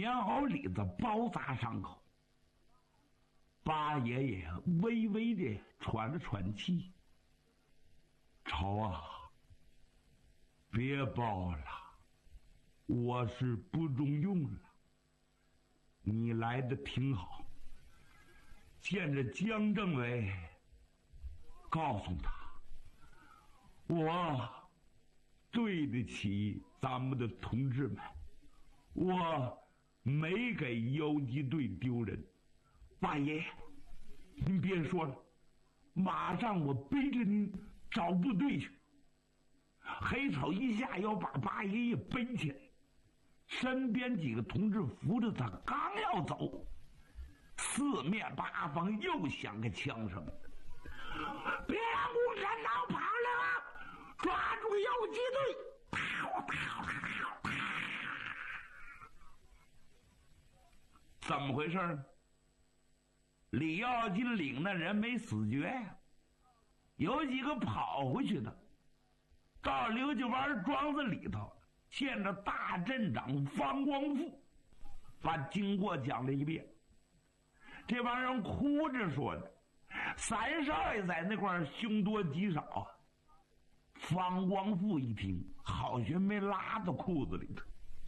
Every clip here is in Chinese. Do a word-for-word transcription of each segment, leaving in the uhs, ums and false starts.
棉袄里子包扎伤口。八爷爷微微的喘了喘气：“朝啊，别包了，我是不中用了。你来的挺好，见着江政委，告诉他，我对得起咱们的同志们，我没给游击队丢人。八爷，您别说了，马上我背着您找部队去。”黑草一下要把八爷爷背起来，身边几个同志扶着他，刚要走，四面八方又响个枪声：“别让共产党跑了！抓住游击队！”怎么回事呢？李耀金领的人没死绝呀，有几个跑回去的，到刘家湾庄子里头，见着大镇长方光复，把经过讲了一遍。这帮人哭着说的：“三少爷在那块儿凶多吉少啊！”方光复一听，好像没拉到裤子里头。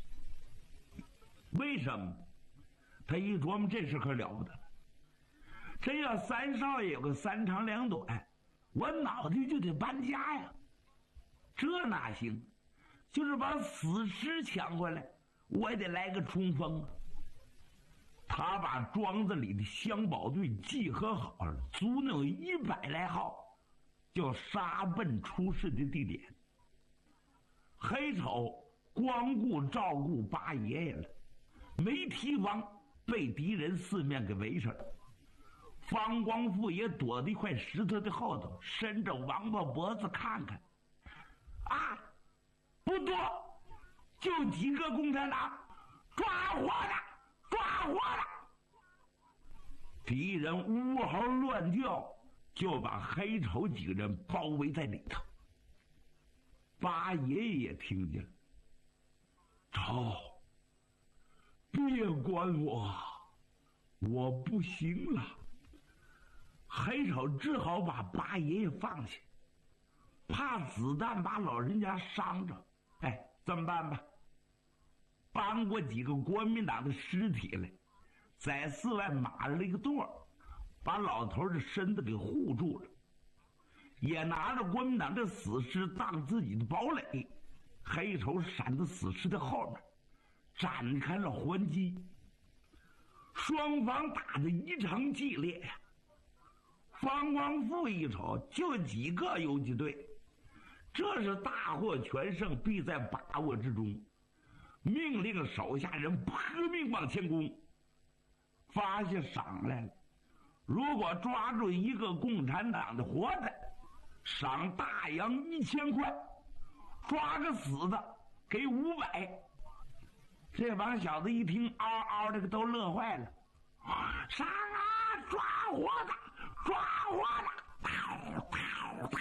为什么？他一琢磨，这事可了不得了。真要三少爷有个三长两短，我脑袋就得搬家呀！这哪行？就是把死尸抢回来，我也得来个冲锋啊！他把庄子里的乡保队集合好了，足能有一百来号，就杀奔出事的地点。黑丑光顾照顾八爷爷了，没提防被敌人四面给围上了。方光复也躲在一块石头的后头，伸着王八脖子看看，啊，不多，就几个共产党，抓活的，抓活的！敌人呜嚎乱叫，就把黑丑几个人包围在里头。八爷爷也听见了：“丑，别管我，我不行了。”黑丑只好把八爷爷放下，怕子弹把老人家伤着。哎，这么办吧，搬过几个国民党的尸体来，在寺外码了一个垛，把老头的身子给护住了，也拿着国民党的死尸当自己的堡垒。黑丑闪到死尸的后面，展开了还击。双方打得异常激烈呀！方光复一瞅，就几个游击队，这是大获全胜，必在把握之中。命令手下人搏命往前攻，发下赏来了。如果抓住一个共产党的活的，赏大洋一千块；抓个死的，给五百。这帮小子一听，嗷嗷的都乐坏了。上啊，抓活的，抓活的！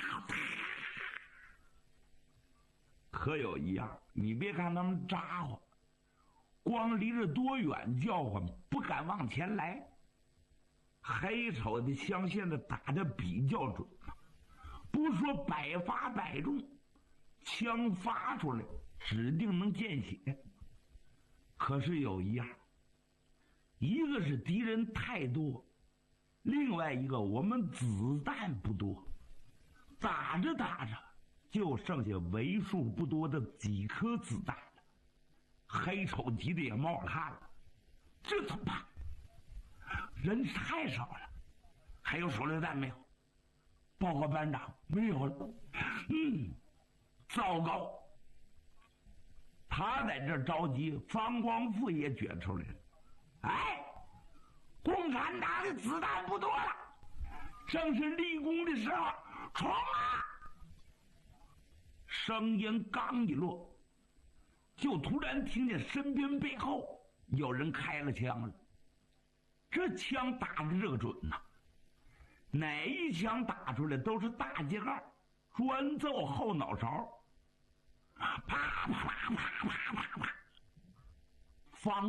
可有一样，你别看他们咋呼，光离着多远叫唤，不敢往前来。黑丑的枪现在打得比较准，不说百发百中，枪发出来指定能见血。可是有一样，一个是敌人太多，另外一个我们子弹不多，打着打着就剩下为数不多的几颗子弹了。黑丑急得也冒汗了，这怎么办？人太少了。还有手榴弹没有？报告班长，没有了。嗯，糟糕。他在这着急，方光复也觉出来了。哎，共产党的子弹不多了，正是立功的时候，冲啊！声音刚一落，就突然听见身边背后有人开了枪了。这枪打的这个准呐、啊，哪一枪打出来都是大秸秆，专揍后脑勺。啪啪啪啪啪啪！